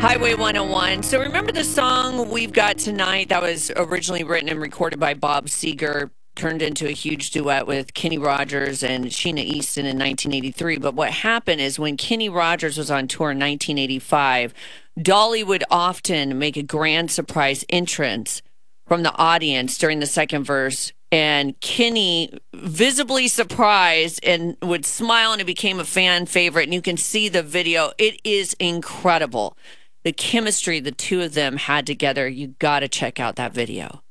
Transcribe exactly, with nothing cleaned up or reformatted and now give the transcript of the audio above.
Highway one oh one. So remember the song we've got tonight that was originally written and recorded by Bob Seger, turned into a huge duet with Kenny Rogers and Sheena Easton in nineteen eighty-three. But what happened is when Kenny Rogers was on tour in nineteen eighty-five, Dolly would often make a grand surprise entrance from the audience during the second verse. And Kenny, visibly surprised, and would smile, and it became a fan favorite. And you can see the video. It is incredible. The chemistry the two of them had together. You got to check out that video.